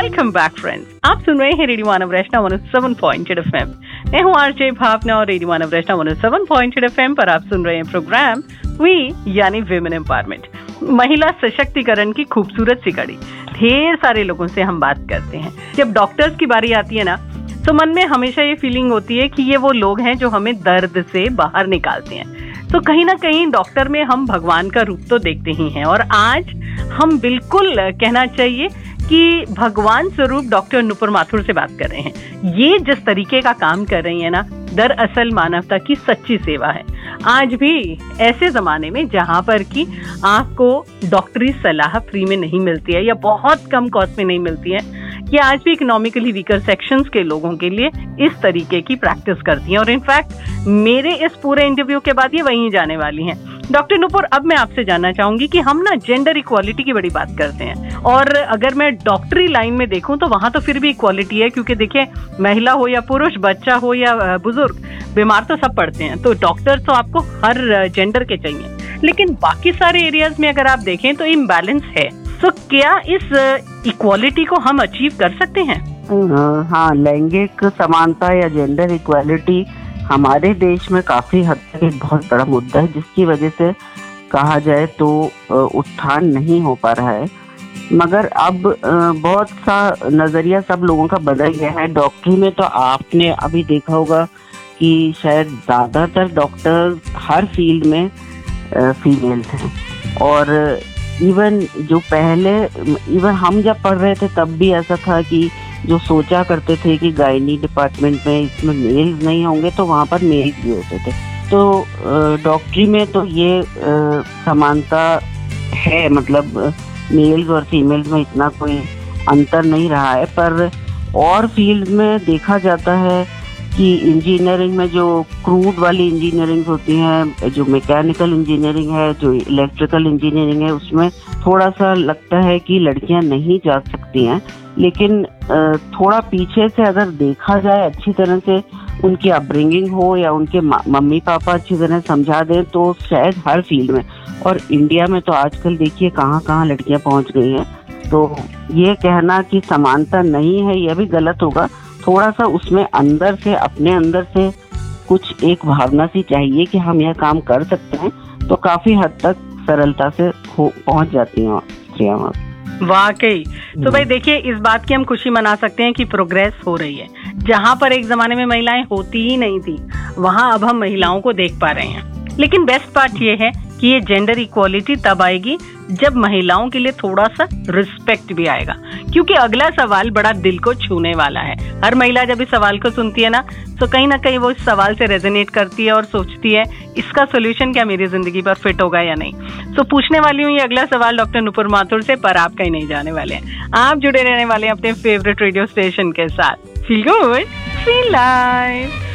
Welcome back friends, आप सुन रहे हैं रेडियो मानव वैष्णव 107.8 FM। मैं हूँ आरजे भावना और रेडियो मानव वैष्णव 107.8 FM पर आप सुन रहे हैं प्रोग्राम वी यानी विमेन एम्पावरमेंट, महिला सशक्तिकरण की खूबसूरत सी कड़ी। ढेर सारे लोगों से हम बात करते हैं। जब डॉक्टर्स की बारी आती है ना, तो मन में हमेशा ये फीलिंग होती है कि ये वो लोग हैं जो हमें दर्द से बाहर निकालते हैं। तो कहीं ना कहीं डॉक्टर में हम भगवान का रूप तो देखते ही हैं, और आज हम बिल्कुल कहना चाहिए कि भगवान स्वरूप डॉक्टर नुपुर माथुर से बात कर रहे हैं। ये जिस तरीके का काम कर रही है ना, दरअसल मानवता की सच्ची सेवा है। आज भी ऐसे जमाने में जहां पर कि आपको डॉक्टरी सलाह फ्री में नहीं मिलती है या बहुत कम कॉस्ट में नहीं मिलती है, ये आज भी इकोनॉमिकली वीकर सेक्शंस के लोगों के लिए इस तरीके की प्रैक्टिस करती हैं। और इनफैक्ट मेरे इस पूरे इंटरव्यू के बाद ये वहीं जाने वाली हैं। डॉक्टर नुपुर, अब मैं आपसे जानना चाहूंगी कि हम ना जेंडर इक्वालिटी की बड़ी बात करते हैं, और अगर मैं डॉक्टरी लाइन में देखूं तो वहां तो फिर भी इक्वालिटी है, क्योंकि देखिए महिला हो या पुरुष, बच्चा हो या बुजुर्ग, बीमार तो सब पड़ते हैं। तो डॉक्टर तो आपको हर जेंडर के चाहिए, लेकिन बाकी सारे एरियाज में अगर आप देखें तो इम्बैलेंस है। तो क्या इस इक्वालिटी को हम अचीव कर सकते हैं? हाँ, लैंगिक समानता या जेंडर इक्वालिटी हमारे देश में काफी हद तक एक बहुत बड़ा मुद्दा है, जिसकी वजह से कहा जाए तो उत्थान नहीं हो पा रहा है। मगर अब बहुत सा नजरिया सब लोगों का बदल गया है। डॉक्टरी में तो आपने अभी देखा होगा कि शायद ज्यादातर डॉक्टर हर फील्ड में फीमेल्स हैं, और इवन हम जब पढ़ रहे थे तब भी ऐसा था कि जो सोचा करते थे कि गायनी डिपार्टमेंट में इसमें मेल्स नहीं होंगे तो वहाँ पर मेल्स भी होते थे। तो डॉक्टरी में तो ये समानता है, मतलब मेल्स और फीमेल्स में इतना कोई अंतर नहीं रहा है। पर और फील्ड में देखा जाता है कि इंजीनियरिंग में जो क्रूड वाली इंजीनियरिंग होती है, जो मैकेनिकल इंजीनियरिंग है, जो इलेक्ट्रिकल इंजीनियरिंग है, उसमें थोड़ा सा लगता है कि लड़कियां नहीं जा सकती हैं। लेकिन थोड़ा पीछे से अगर देखा जाए, अच्छी तरह से उनकी अपब्रिंगिंग हो या उनके मम्मी पापा अच्छी तरह समझा दें, तो शायद हर फील्ड में, और इंडिया में तो आजकल देखिए कहाँ कहाँ लड़कियां पहुंच गई हैं। तो ये कहना कि समानता नहीं है, यह भी गलत होगा। थोड़ा सा उसमें अंदर से, अपने अंदर से कुछ एक भावना सी चाहिए कि हम यह काम कर सकते हैं, तो काफी हद तक सरलता से पहुंच जाती हैं स्त्रियां। वाकई। तो भाई देखिए, इस बात की हम खुशी मना सकते हैं कि प्रोग्रेस हो रही है। जहां पर एक जमाने में महिलाएं होती ही नहीं थी, वहां अब हम महिलाओं को देख पा रहे हैं। लेकिन बेस्ट पार्ट ये है कि ये जेंडर इक्वालिटी तब आएगी जब महिलाओं के लिए थोड़ा सा रिस्पेक्ट भी आएगा, क्योंकि अगला सवाल बड़ा दिल को छूने वाला है। हर महिला जब इस सवाल को सुनती है ना, तो कहीं ना कहीं वो इस सवाल से रेजोनेट करती है और सोचती है इसका सोल्यूशन क्या मेरी जिंदगी पर फिट होगा या नहीं। तो पूछने वाली हूँ ये अगला सवाल डॉक्टर नुपुर माथुर से, पर आप कहीं नहीं जाने वाले हैं। आप जुड़े रहने वाले हैं अपने फेवरेट रेडियो स्टेशन के साथ। Feel good, feel live.